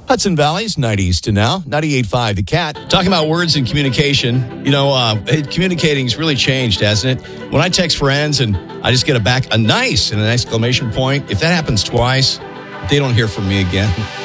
Hudson Valley's 90s to now, 98.5 The Cat. Talking about words and communication, communicating's really changed, hasn't it? When I text friends and I just get a nice and an exclamation point, if that happens twice, they don't hear from me again.